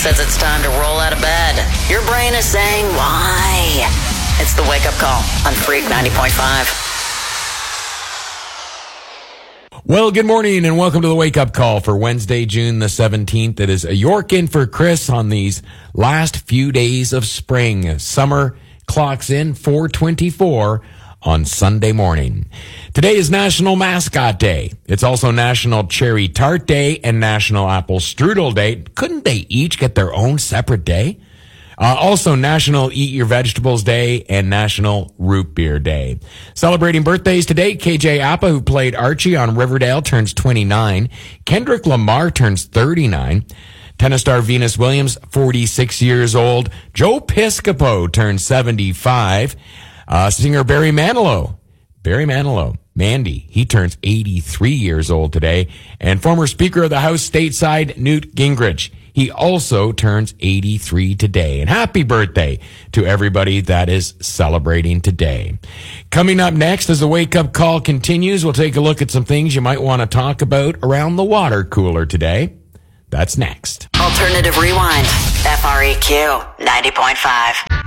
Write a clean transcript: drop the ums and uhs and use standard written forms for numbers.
says it's time to roll out of bed. Your brain is saying, why? It's the Wake Up Call on Freak 90.5. Well, good morning and welcome to the Wake Up Call for Wednesday, June the 17th. It is a York in for Chris on these last few days of spring. Summer clocks in 4:24 on Sunday morning. Today is National Mascot Day. It's also National Cherry Tart Day and National Apple Strudel Day. Couldn't they each get their own separate day? Also National Eat Your Vegetables Day and National Root Beer Day. Celebrating birthdays today, KJ Apa, who played Archie on Riverdale, turns 29. Kendrick Lamar turns 39. Tennis star Venus Williams, 46 years old. Joe Piscopo turns 75. Singer Barry Manilow, Mandy, he turns 83 years old today. And former Speaker of the House stateside, Newt Gingrich, he also turns 83 today. And happy birthday to everybody that is celebrating today. Coming up next, as the Wake Up Call continues, we'll take a look at some things you might want to talk about around the water cooler today. That's next. Alternative Rewind, FREQ 90.5.